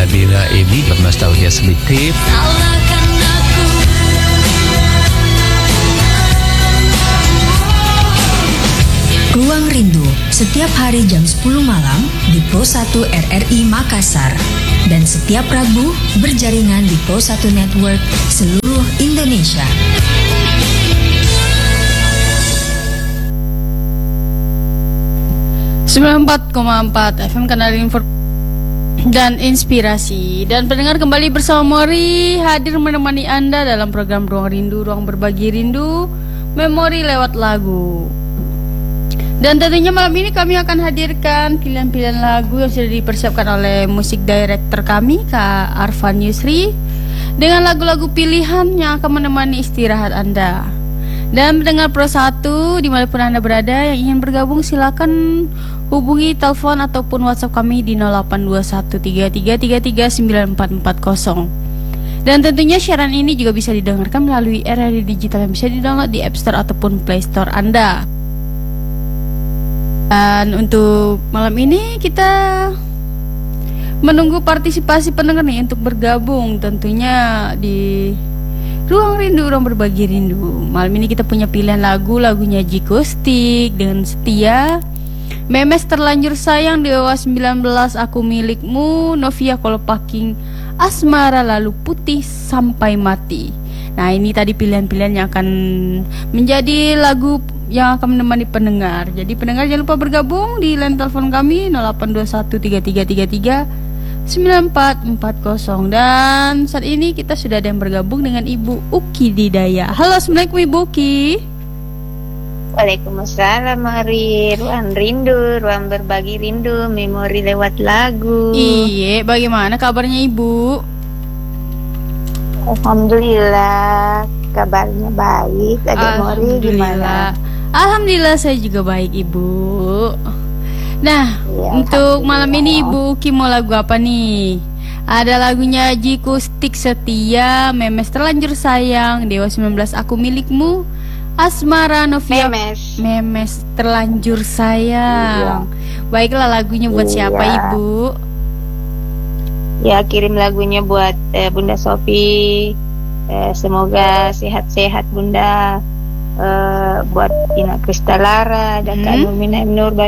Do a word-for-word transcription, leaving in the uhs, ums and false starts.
Nadira ini bernostalgia sedikit. Ruang Rindu setiap hari jam sepuluh malam di Pro satu R R I Makassar dan setiap Rabu berjaringan di Pro satu Network seluruh Indonesia. sembilan puluh empat koma empat F M Kanal Info dan Inspirasi. Dan pendengar, kembali bersama Mori hadir menemani Anda dalam program Ruang Rindu, Ruang Berbagi Rindu, Memori lewat lagu. Dan tentunya malam ini kami akan hadirkan pilihan-pilihan lagu yang sudah dipersiapkan oleh musik director kami, Kak Arfan Yusri, dengan lagu-lagu pilihan yang akan menemani istirahat Anda. Dan mendengar Pro satu dimanapun Anda berada yang ingin bergabung, silakan hubungi telepon ataupun WhatsApp kami di nol delapan dua satu tiga tiga tiga tiga sembilan empat empat nol. Dan tentunya siaran ini juga bisa didengarkan melalui R R I Digital yang bisa didownload di App Store ataupun Play Store Anda. Dan untuk malam ini kita menunggu partisipasi pendengar nih untuk bergabung tentunya di Ruang Rindu, Ruang Berbagi Rindu. Malam ini kita punya pilihan lagu, lagunya Jiko Stick dengan Setia, Memes Terlanjur Sayang, Dewa sembilan belas, Aku Milikmu, Novia Kolopaking, Asmara Lalu Putih, Sampai Mati. Nah, ini tadi pilihan-pilihan yang akan menjadi lagu yang akan menemani pendengar. Jadi pendengar jangan lupa bergabung di line telepon kami nol delapan dua satu tiga tiga tiga tiga sembilan empat empat nol. Dan saat ini kita sudah ada yang bergabung dengan Ibu Uki Didaya. Halo, Assalamualaikum Ibu Uki. Waalaikumsalam Mari. Ruang Rindu, Ruang Berbagi Rindu, Memori lewat lagu. Iya, bagaimana kabarnya Ibu? Alhamdulillah, kabarnya baik. Adik Mori gimana? Alhamdulillah saya juga baik Ibu. Nah, Ya, untuk malam ini Ibu Uki mau lagu apa nih? Ada lagunya Jiko Stick Setia, Memes Terlanjur Sayang, Dewa sembilan belas, Aku Milikmu, Asmara Novia, Memes. Memes Terlanjur Sayang. Iya. Baiklah, lagunya buat iya. siapa Ibu? Ya, kirim lagunya buat eh, Bunda Sofi. eh, Semoga sehat-sehat Bunda. Uh, buat Ina Kristalara dan hmm. Kak Nurmina Nur